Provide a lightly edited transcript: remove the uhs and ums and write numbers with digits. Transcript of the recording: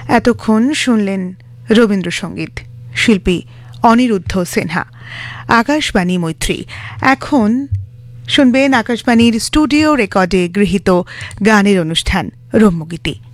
এতক্ষণ শুনলেন রবীন্দ্রসঙ্গীত, শিল্পী অনিরুদ্ধ সিনহা। আকাশবাণী মৈত্রী। এখন শুনবেন আকাশবাণীর স্টুডিও রেকর্ডে গৃহীত গানের অনুষ্ঠান রম্যগীতি।